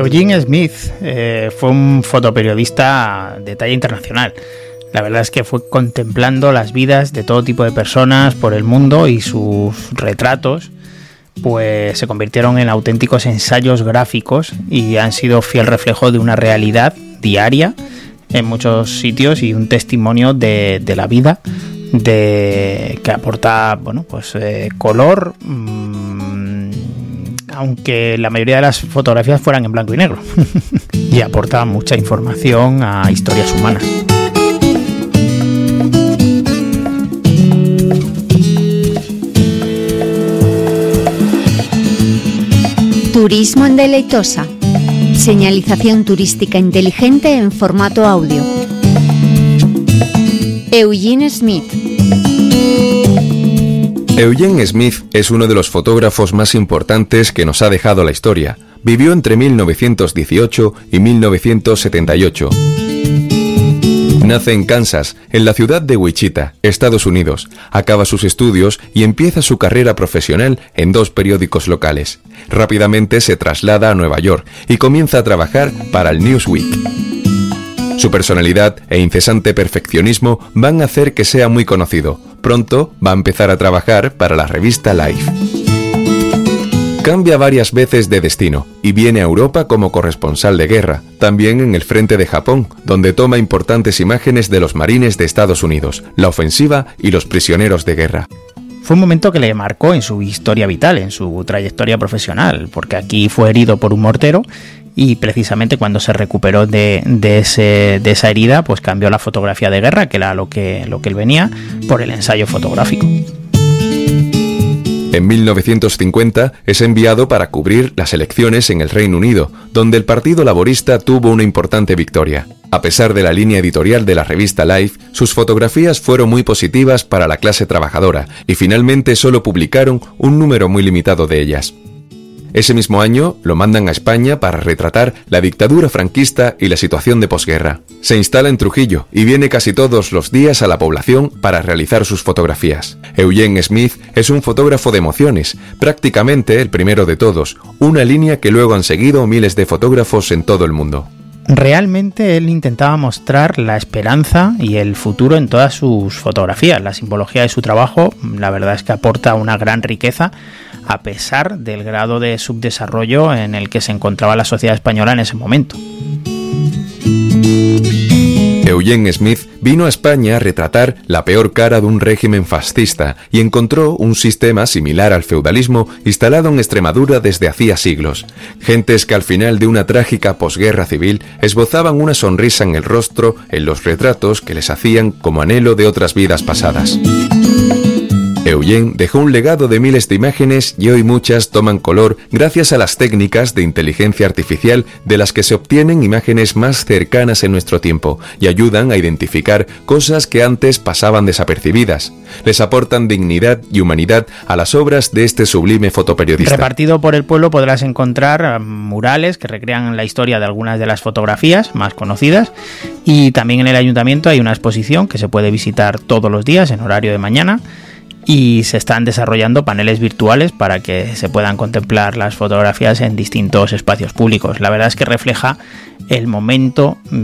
Eugene Smith fue un fotoperiodista de talla internacional. La verdad es que fue contemplando las vidas de todo tipo de personas por el mundo y sus retratos pues se convirtieron en auténticos ensayos gráficos y han sido fiel reflejo de una realidad diaria en muchos sitios y un testimonio de la vida que aporta color, aunque la mayoría de las fotografías fueran en blanco y negro y aporta mucha información a historias humanas. Turismo en Deleitosa. Señalización turística inteligente en formato audio. Eugene Smith. Eugene Smith es uno de los fotógrafos más importantes que nos ha dejado la historia. Vivió entre 1918 y 1978. Nace en Kansas, en la ciudad de Wichita, Estados Unidos. Acaba sus estudios y empieza su carrera profesional en 2 periódicos locales. Rápidamente se traslada a Nueva York y comienza a trabajar para el Newsweek. Su personalidad e incesante perfeccionismo van a hacer que sea muy conocido. Pronto va a empezar a trabajar para la revista Life. Cambia varias veces de destino y viene a Europa como corresponsal de guerra, también en el frente de Japón, donde toma importantes imágenes de los marines de Estados Unidos, la ofensiva y los prisioneros de guerra. Fue un momento que le marcó en su historia vital, en su trayectoria profesional, porque aquí fue herido por un mortero y precisamente cuando se recuperó de esa herida, pues cambió la fotografía de guerra, que era lo que él venía, por el ensayo fotográfico. En 1950 es enviado para cubrir las elecciones en el Reino Unido, donde el Partido Laborista tuvo una importante victoria. A pesar de la línea editorial de la revista Life, sus fotografías fueron muy positivas para la clase trabajadora y finalmente solo publicaron un número muy limitado de ellas. Ese mismo año lo mandan a España para retratar la dictadura franquista y la situación de posguerra. Se instala en Trujillo y viene casi todos los días a la población para realizar sus fotografías. Eugene Smith es un fotógrafo de emociones, prácticamente el primero de todos, una línea que luego han seguido miles de fotógrafos en todo el mundo. Realmente él intentaba mostrar la esperanza y el futuro en todas sus fotografías. La simbología de su trabajo, la verdad es que aporta una gran riqueza a pesar del grado de subdesarrollo en el que se encontraba la sociedad española en ese momento. Eugene Smith vino a España a retratar la peor cara de un régimen fascista y encontró un sistema similar al feudalismo instalado en Extremadura desde hacía siglos. Gentes que al final de una trágica posguerra civil esbozaban una sonrisa en el rostro en los retratos que les hacían como anhelo de otras vidas pasadas. Eugene dejó un legado de miles de imágenes y hoy muchas toman color gracias a las técnicas de inteligencia artificial de las que se obtienen imágenes más cercanas en nuestro tiempo y ayudan a identificar cosas que antes pasaban desapercibidas. Les aportan dignidad y humanidad a las obras de este sublime fotoperiodista. Repartido por el pueblo podrás encontrar murales que recrean la historia de algunas de las fotografías más conocidas y también en el ayuntamiento hay una exposición que se puede visitar todos los días en horario de mañana. Y se están desarrollando paneles virtuales para que se puedan contemplar las fotografías en distintos espacios públicos. La verdad es que refleja el momento